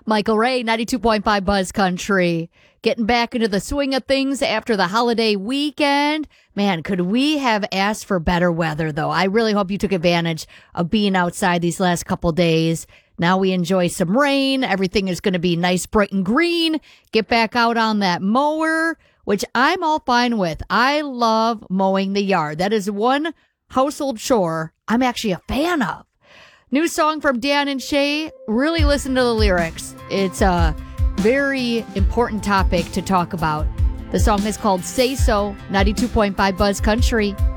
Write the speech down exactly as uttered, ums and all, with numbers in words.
Michael Ray, ninety-two point five Buzz Country. Getting back into the swing of things after the holiday weekend. Man, could we have asked for better weather, though? I really hope you took advantage of being outside these last couple days. Now we enjoy some rain. Everything is going to be nice, bright, and green. Get back out on that mower, which I'm all fine with. I love mowing the yard. That is one household chore I'm actually a fan of. New song from Dan and Shay. Really listen to the lyrics. It's a very important topic to talk about. The song is called Say So, ninety-two point five Buzz Country.